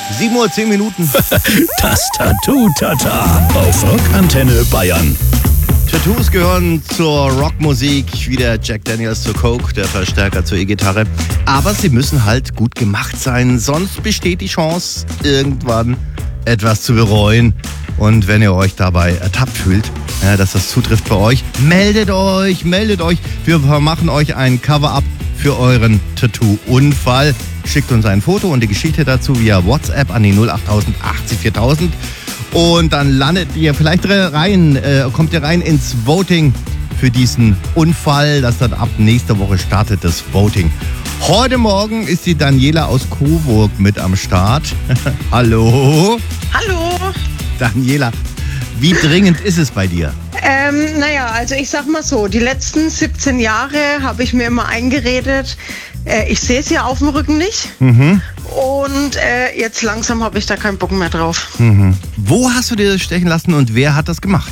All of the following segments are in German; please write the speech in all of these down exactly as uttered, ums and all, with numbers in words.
sieben Uhr zehn Minuten. Das Tattoo-Tata auf Rockantenne Bayern. Tattoos gehören zur Rockmusik, wie der Jack Daniels zur Coke, der Verstärker zur E-Gitarre. Aber sie müssen halt gut gemacht sein, sonst besteht die Chance, irgendwann etwas zu bereuen. Und wenn ihr euch dabei ertappt fühlt, ja, dass das zutrifft bei euch, meldet euch, meldet euch. Wir machen euch ein Cover-Up für euren Tattoo-Unfall. Schickt uns ein Foto und die Geschichte dazu via WhatsApp an die null acht null null achtzig viertausend. Und dann landet ihr vielleicht rein, äh, kommt ihr rein ins Voting für diesen Unfall, das dann ab nächster Woche startet, das Voting. Heute Morgen ist die Daniela aus Coburg mit am Start. Hallo. Hallo. Daniela, wie dringend ist es bei dir? Ähm, naja, also ich sag mal so, die letzten siebzehn Jahre habe ich mir immer eingeredet, äh, ich sehe es ja auf dem Rücken nicht. Mhm. Und äh, jetzt langsam habe ich da keinen Bock mehr drauf. Mhm. Wo hast du dir das stechen lassen und wer hat das gemacht?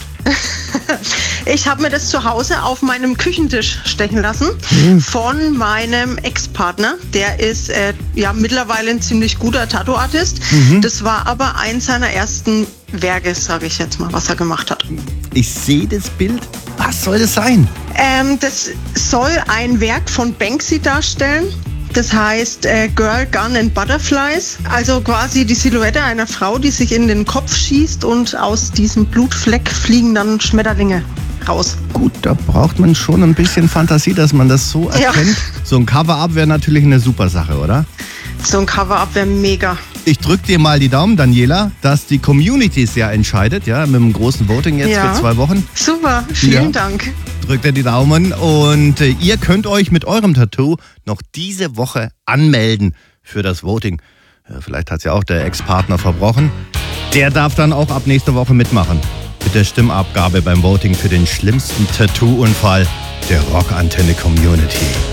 Ich habe mir das zu Hause auf meinem Küchentisch stechen lassen mhm. von meinem Ex-Partner. Der ist äh, ja mittlerweile ein ziemlich guter Tattoo-Artist. Mhm. Das war aber eins seiner ersten Werke, sage ich jetzt mal, was er gemacht hat. Ich sehe das Bild. Was soll das sein? Ähm, das soll ein Werk von Banksy darstellen. Das heißt äh, Girl, Gun and Butterflies. Also quasi die Silhouette einer Frau, die sich in den Kopf schießt und aus diesem Blutfleck fliegen dann Schmetterlinge raus. Gut, da braucht man schon ein bisschen Fantasie, dass man das so erkennt. Ja. So ein Cover-Up wäre natürlich eine super Sache, oder? So ein Cover-Up wäre mega. Ich drück dir mal die Daumen, Daniela, dass die Community es ja entscheidet, ja, mit dem großen Voting jetzt ja. für zwei Wochen. Super, vielen ja. Dank. Drückt ihr die Daumen und äh, ihr könnt euch mit eurem Tattoo noch diese Woche anmelden für das Voting. Ja, vielleicht hat es ja auch der Ex-Partner verbrochen. Der darf dann auch ab nächster Woche mitmachen mit der Stimmabgabe beim Voting für den schlimmsten Tattoo-Unfall der Rockantenne Community.